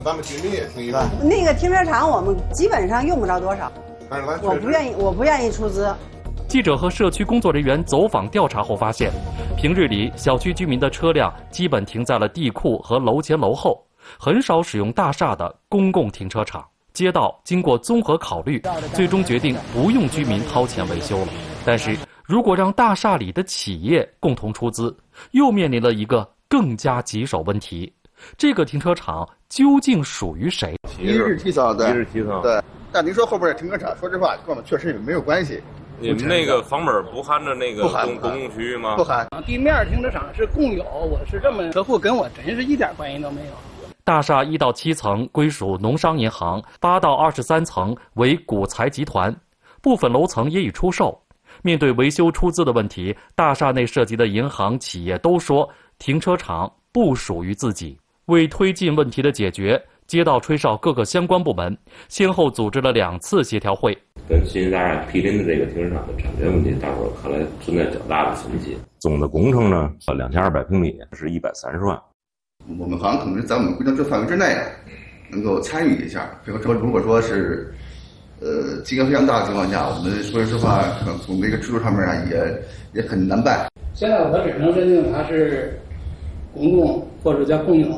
咱们居民也挺有。 那个停车场我们基本上用不着多少， 但是咱我不愿意出资。 记者和社区工作人员走访调查后发现，平日里小区居民的车辆基本停在了地库和楼前楼后，很少使用大厦的公共停车场。街道经过综合考虑，最终决定不用居民掏钱维修了。但是如果让大厦里的企业共同出资，又面临了一个更加棘手问题：这个停车场究竟属于谁？ 一日提层，对， 一日提层， 对。但您说后边的停车场，说实话，跟我们确实也没有关系。 你们那个房本不含着那个公共区域吗？ 不含。 地面停车场是共有，我是这么，客户跟我真是一点关系都没有。 大厦1到7层归属农商银行，8到23层为古财集团，部分楼层也已出售。面对维修出资的问题，大厦内涉及的银行、企业都说停车场不属于自己。为推进问题的解决，街道吹哨各个相关部门先后组织了2次协调会。 跟新兴大厦毗邻的这个停车场的产权问题，大伙儿看来存在较大的分歧。总的工程呢，2200平米是130万。 我们好像可能是在我们规定这范围之内，能够参与一下。比如说，如果说是，金额非常大的情况下，我们说实话，可能从这个制度上面啊，也很难办。 现在我只能认定它是公共或者叫共有。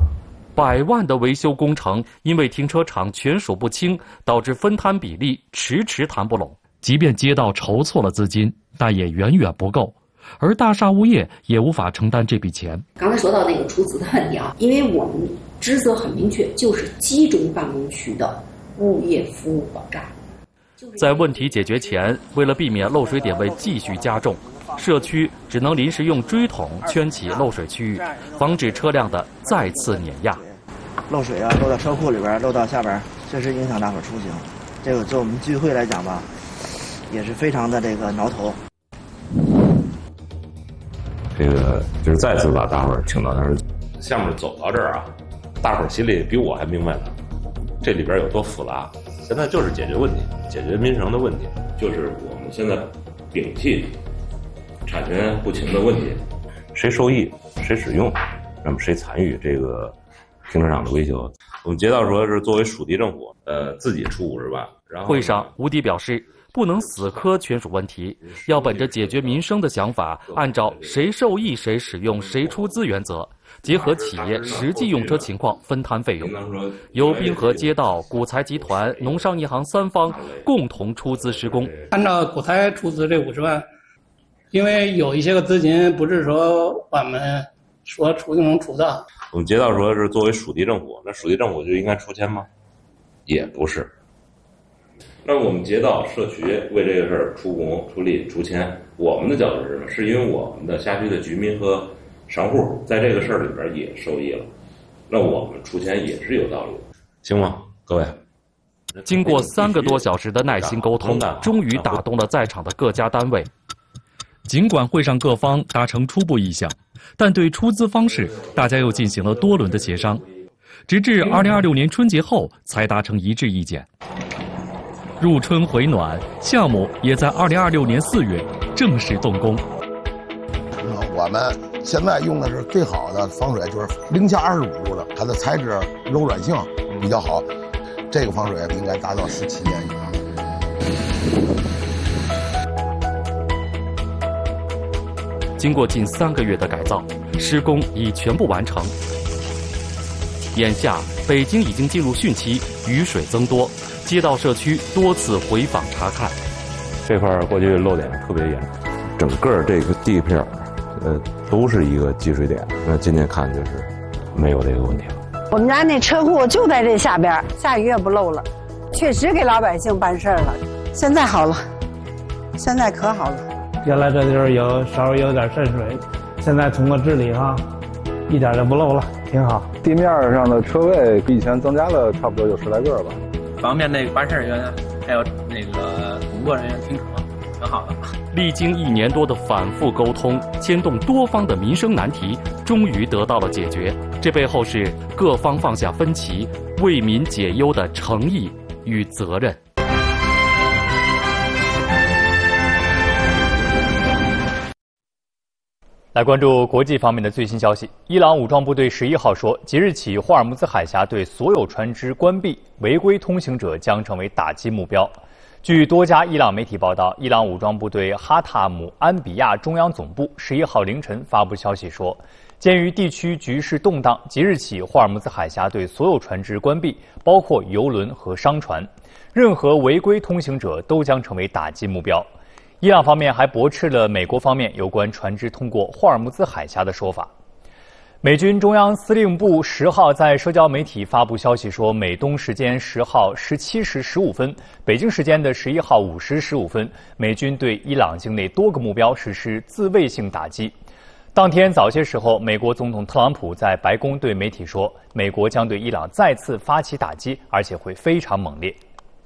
100万的维修工程，因为停车场权属不清，导致分摊比例迟迟谈不拢。即便街道筹措了资金，但也远远不够。而大厦物业也无法承担这笔钱。 刚才说到那个出资的问题啊，因为我们职责很明确，就是集中办公区的物业服务保障。 在问题解决前，为了避免漏水点位继续加重，社区只能临时用锥桶圈起漏水区域，防止车辆的再次碾压。 漏水啊，漏到车库里边，漏到下边，确实影响大伙出行。这个对我们居委会来讲吧，也是非常的这个挠头。 这个就是再次把大伙儿请到那儿，项目走到这儿啊，大伙儿心里比我还明白呢，这里边有多复杂。现在就是解决问题，解决民生的问题，就是我们现在摒弃产权不清的问题，谁受益谁使用，那么谁参与这个停车场的维修。我们街道说是作为属地政府，自己出50万。然后会上，吴迪表示，不能死磕权属问题，要本着解决民生的想法，按照谁受益谁使用谁出资原则，结合企业实际用车情况分摊费用，由滨河街道、古财集团、农商银行3方共同出资施工。 按照古财出资这50万，因为有一些个资金不是说我们说出就能出的。 我们街道说是作为属地政府，那属地政府就应该出钱吗？也不是。那我们街道社区为这个事儿出工、出力、出钱，我们的角度是什么？是因为我们的辖区的居民和商户在这个事儿里边也受益了，那我们出钱也是有道理的，行吗？各位。 经过3个多小时的耐心沟通，终于打动了在场的各家单位。尽管会上各方达成初步意向，但对出资方式，大家又进行了多轮的协商，直至2026年春节后才达成一致意见。入春回暖，项目也在2026年4月正式动工。 我们现在用的是最好的防水，就是0下25度的，它的材质柔软性比较好，这个防水应该达到17年以上。 经过近3个月的改造，施工已全部完成。眼下，北京已经进入汛期，雨水增多，街道社区多次回访查看。 这块过去漏点特别严重，整个这个地片都是一个积水点。那今天看就是没有这个问题了。 我们家那车库就在这下边，下雨也不漏了，确实给老百姓办事了。现在好了，现在可好了。 原来这地儿稍微有点渗水，现在通过治理一点都不漏了，挺好。 地面上的车位比以前增加了差不多有10来个吧， 方便那个办事人员还有那个工作人员停车，挺好的。 历经1年多的反复沟通，牵动多方的民生难题，终于得到了解决。这背后是各方放下分歧，为民解忧的诚意与责任。 来关注国际方面的最新消息。伊朗武装部队11号说，即日起霍尔木兹海峡对所有船只关闭，违规通行者将成为打击目标。据多家伊朗媒体报道，伊朗武装部队哈塔姆安比亚中央总部11号凌晨发布消息说，鉴于地区局势动荡，即日起霍尔木兹海峡对所有船只关闭，包括油轮和商船，任何违规通行者都将成为打击目标。伊朗方面还驳斥了美国方面有关船只通过霍尔木兹海峡的说法。美军中央司令部10号在社交媒体发布消息说，美东时间10号17时15分，北京时间的11号5时15分，美军对伊朗境内多个目标实施自卫性打击。当天早些时候，美国总统特朗普在白宫对媒体说，美国将对伊朗再次发起打击，而且会非常猛烈。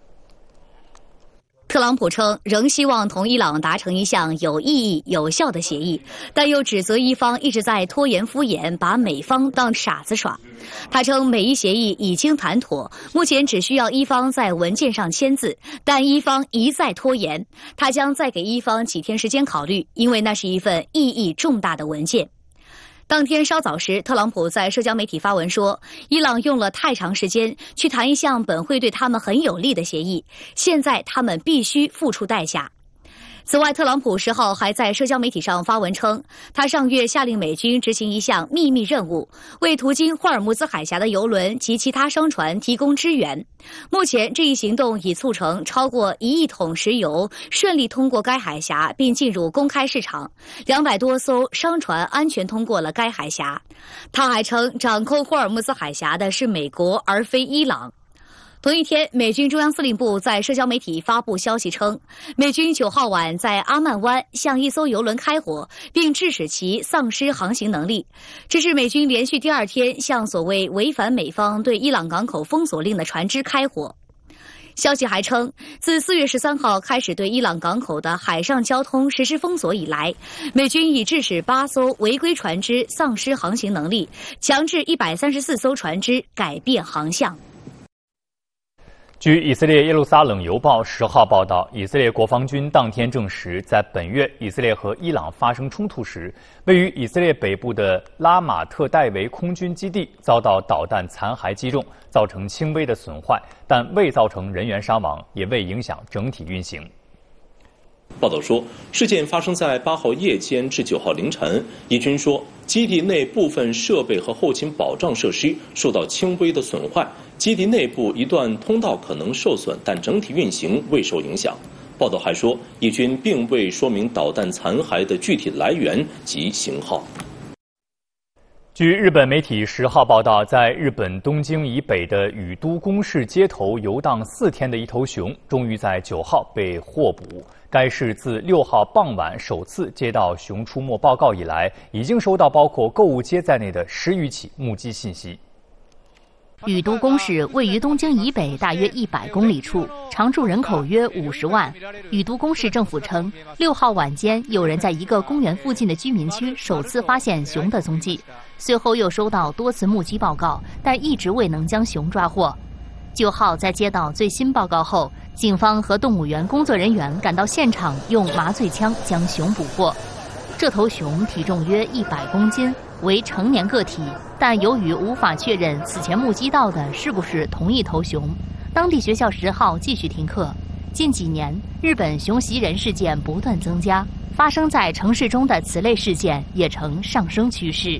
特朗普称仍希望同伊朗达成一项有意义、有效的协议，但又指责伊方一直在拖延敷衍，把美方当傻子耍。他称美伊协议已经谈妥，目前只需要伊方在文件上签字，但伊方一再拖延，他将再给伊方几天时间考虑，因为那是一份意义重大的文件。当天稍早时，特朗普在社交媒体发文说，伊朗用了太长时间去谈一项本会对他们很有利的协议，现在他们必须付出代价。此外，特朗普10号还在社交媒体上发文称，他上月下令美军执行一项秘密任务，为途经霍尔木兹海峡的油轮及其他商船提供支援。目前，这一行动已促成超过1亿桶石油顺利通过该海峡并进入公开市场，200多艘商船安全通过了该海峡。他还称，掌控霍尔木兹海峡的是美国而非伊朗。同一天，美军中央司令部在社交媒体发布消息称，美军9号晚在阿曼湾向一艘油轮开火，并致使其丧失航行能力。这是美军连续第2天向所谓违反美方对伊朗港口封锁令的船只开火。消息还称，自4月13号开始对伊朗港口的海上交通实施封锁以来，美军已致使8艘违规船只丧失航行能力，强制134艘船只改变航向。 据以色列耶路撒冷邮报10号报道，以色列国防军当天证实，在本月以色列和伊朗发生冲突时，位于以色列北部的拉马特戴维空军基地遭到导弹残骸击中，造成轻微的损坏，但未造成人员伤亡，也未影响整体运行。 报道说，事件发生在8号夜间至9号凌晨。以军说，基地内部分设备和后勤保障设施受到轻微的损坏，基地内部一段通道可能受损，但整体运行未受影响。报道还说，以军并未说明导弹残骸的具体来源及型号。 据日本媒体10号报道，在日本东京以北的宇都宫市街头游荡4天的一头熊，终于在9号被获捕。该市自6号傍晚首次接到熊出没报告以来，已经收到包括购物街在内的10余起目击信息。 宇都宫市位于东京以北大约100公里处，常住人口约50万。宇都宫市政府称，6号晚间有人在一个公园附近的居民区首次发现熊的踪迹，随后又收到多次目击报告，但一直未能将熊抓获。9号在接到最新报告后，警方和动物园工作人员赶到现场，用麻醉枪将熊捕获。这头熊体重约100公斤，为成年个体，但由于无法确认此前目击到的是不是同一头熊，当地学校10号继续停课。近几年，日本熊袭人事件不断增加，发生在城市中的此类事件也呈上升趋势。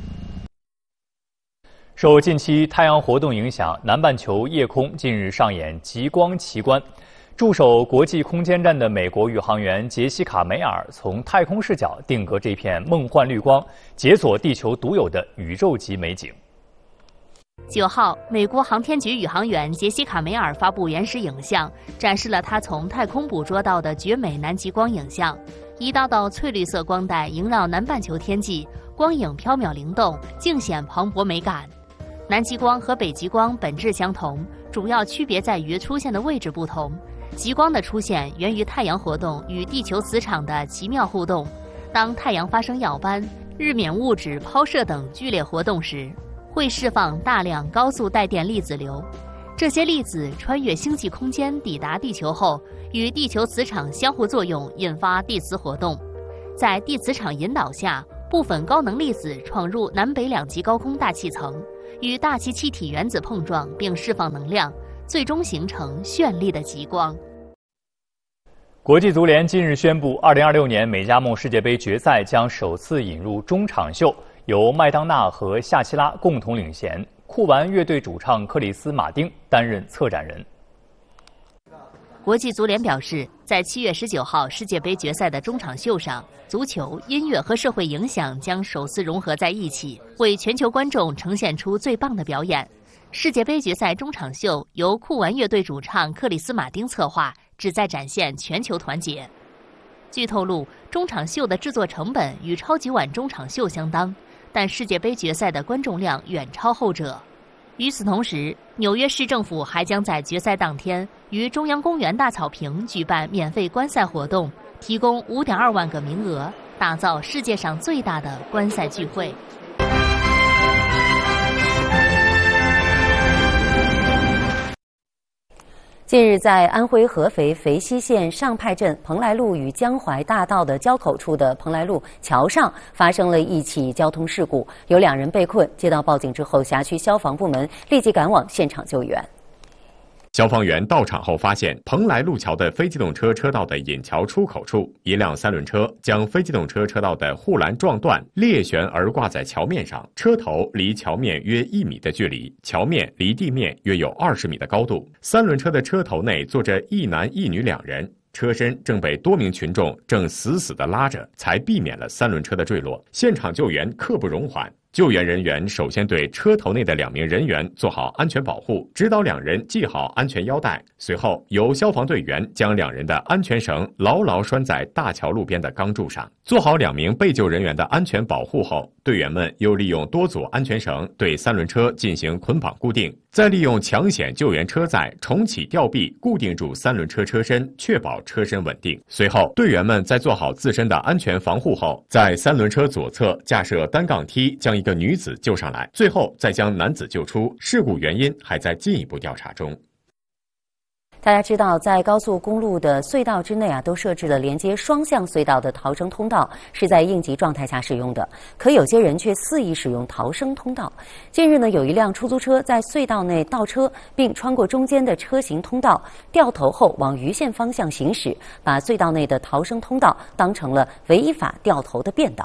受近期太阳活动影响，南半球夜空近日上演极光奇观。驻守国际空间站的美国宇航员杰西卡·梅尔从太空视角定格这片梦幻绿光，解锁地球独有的宇宙级美景。 9号，美国航天局宇航员杰西卡·梅尔发布原始影像，展示了他从太空捕捉到的绝美南极光影像。一道道翠绿色光带萦绕南半球天际，光影飘渺灵动，尽显磅礴美感。南极光和北极光本质相同，主要区别在于出现的位置不同。极光的出现源于太阳活动与地球磁场的奇妙互动。当太阳发生耀斑、日冕物质抛射等剧烈活动时，会释放大量高速带电粒子流。这些粒子穿越星际空间抵达地球后，与地球磁场相互作用，引发地磁活动。在地磁场引导下， 部分高能粒子闯入南北两极高空大气层，与大气气体原子碰撞并释放能量，最终形成绚丽的极光。 国际足联近日宣布，2026年美加梦世界杯决赛将首次引入中场秀，由麦当娜和夏奇拉共同领衔，酷玩乐队主唱克里斯·马丁担任策展人。 国际足联表示，在7月19号世界杯决赛的中场秀上，足球、音乐和社会影响将首次融合在一起，为全球观众呈现出最棒的表演。世界杯决赛中场秀由酷玩乐队主唱克里斯·马丁策划，旨在展现全球团结。据透露，中场秀的制作成本与超级碗中场秀相当，但世界杯决赛的观众量远超后者。与此同时，纽约市政府还将在决赛当天于中央公园大草坪举办免费观赛活动，提供5.2万个名额，打造世界上最大的观赛聚会。 近日，在安徽合肥肥西县上派镇蓬莱路与江淮大道的交口处的蓬莱路桥上发生了一起交通事故，有2人被困。接到报警之后，辖区消防部门立即赶往现场救援。 消防员到场后发现，蓬莱路桥的非机动车车道的引桥出口处，一辆3轮车将非机动车车道的护栏撞断，裂悬而挂在桥面上，车头离桥面约1米的距离，桥面离地面约有20米的高度。3轮车的车头内坐着一男一女2人，车身正被多名群众正死死地拉着，才避免了3轮车的坠落。现场救援刻不容缓。救援人员首先对车头内的2名人员做好安全保护，指导2人系好安全腰带。随后，由消防队员将2人的安全绳牢牢拴在大桥路边的钢柱上。做好2名被救人员的安全保护后，队员们又利用多组安全绳对3轮车进行捆绑固定，再利用抢险救援车载重启吊臂固定住3轮车车身，确保车身稳定。随后，队员们在做好自身的安全防护后，在3轮车左侧架设单杠梯，将一个女子救上来，最后再将男子救出。事故原因还在进一步调查中。 大家知道，在高速公路的隧道之内都设置了连接双向隧道的逃生通道，是在应急状态下使用的。可有些人却肆意使用逃生通道。近日有一辆出租车在隧道内倒车，并穿过中间的车行通道，掉头后往余县方向行驶，把隧道内的逃生通道当成了违法掉头的便道。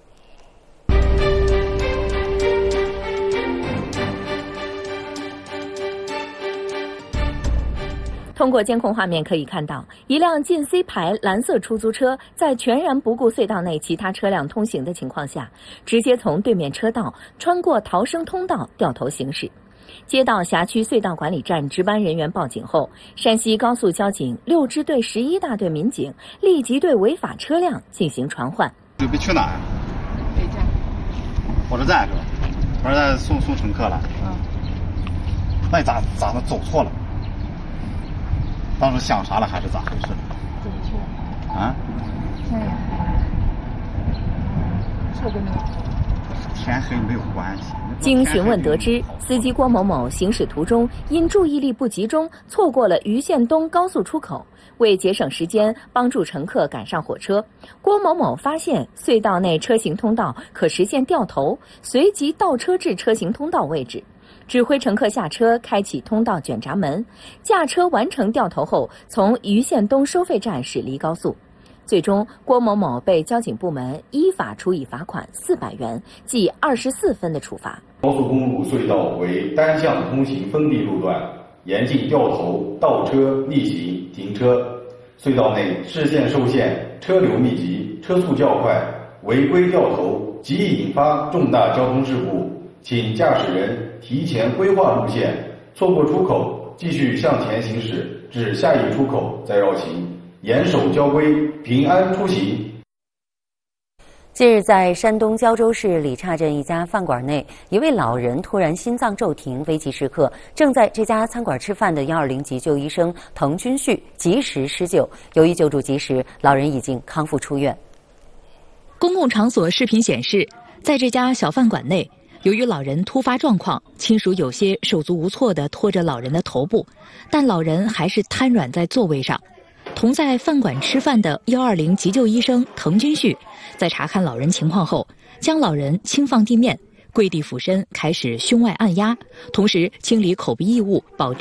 通过监控画面可以看到，一辆进 C 牌蓝色出租车在全然不顾隧道内其他车辆通行的情况下，直接从对面车道穿过逃生通道掉头行驶。接到辖区隧道管理站值班人员报警后，山西高速交警6支队11大队民警立即对违法车辆进行传唤。 准备去哪儿？北站。火车站是吧？火车站送乘客了。那你咋能走错了？当时想啥了还是咋回事？ 自己去了。 啊？ 这跟天黑没有关系。 经询问得知，司机郭某某行驶途中因注意力不集中，错过了余县东高速出口。为节省时间，帮助乘客赶上火车，郭某某发现隧道内车行通道可实现掉头，随即倒车至车行通道位置。指挥乘客下车，开启通道卷闸门，驾车完成掉头后，从余县东收费站驶离高速。最终，郭某某被交警部门依法处以罚款400元，记24分的处罚。 高速公路隧道为单向通行封闭路段，严禁掉头、倒车、逆行、停车。隧道内视线受限，车流密集，车速较快，违规掉头极易引发重大交通事故。请驾驶人提前规划路线，错过出口继续向前行驶至下一出口再绕行，严守交规，平安出行。 近日，在山东胶州市李岔镇一家饭馆内，一位老人突然心脏骤停，危急时刻，正在这家餐馆吃饭的120急救医生滕军旭及时施救。由于救助及时，老人已经康复出院。 公共场所视频显示，在这家小饭馆内，由于老人突发状况，亲属有些手足无措地拖着老人的头部，但老人还是瘫软在座位上。同在饭馆吃饭的120急救医生滕军旭，在查看老人情况后， 将老人轻放地面，跪地俯身，开始胸外按压，同时清理口鼻异物，保持